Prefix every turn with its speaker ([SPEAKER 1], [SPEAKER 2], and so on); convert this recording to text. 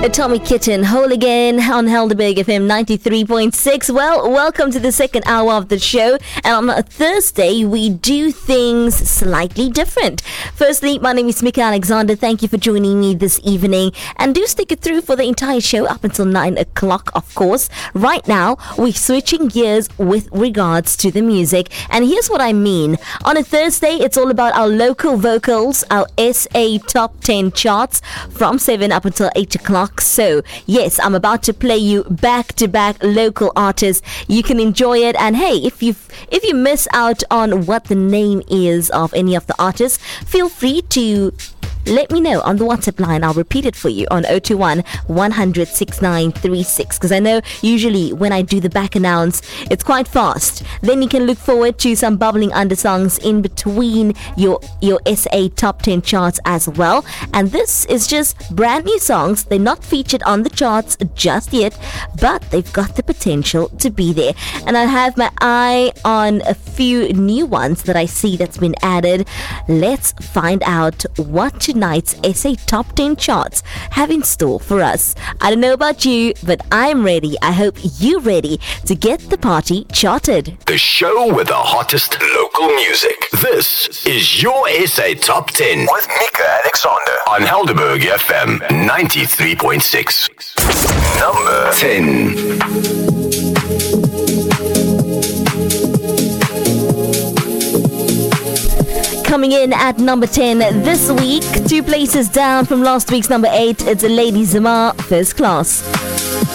[SPEAKER 1] Atomic Kitten, Whole Again on Helderberg FM 93.6. Well, welcome to the second hour of the show. And on a Thursday, we do things slightly different. Firstly, my name is Mika Alexander. Thank you for joining me this evening. And do stick it through for the entire show up until 9 o'clock, of course. Right now, we're switching gears with regards to the music. And here's what I mean. On a Thursday, it's all about our local vocals, our SA Top 10 charts from 7 up until 8 o'clock. So, yes, I'm about to play you back-to-back local artists. You can enjoy it. And hey, if you miss out on what the name is of any of the artists, feel free to let me know on the WhatsApp line. I'll repeat it for you on 021 100 6936, because I know usually when I do the back announce, it's quite fast. Then you can look forward to some bubbling under songs in between your SA Top 10 charts as well. And this is just brand new songs. They're not featured on the charts just yet, but they've got the potential to be there. And I have my eye on a few new ones that I see that's been added. Let's find out what tonight's SA Top 10 charts have in store for us. I don't know about you, but I'm ready. I hope you're ready to get the party charted.
[SPEAKER 2] The show with the hottest local music. This is your SA Top 10 with Mika Alexander on Helderberg FM 93.6. Number 10.
[SPEAKER 1] Coming in at number 10 this week, 2 places down from last week's number 8, it's a Lady Zamar, First Class.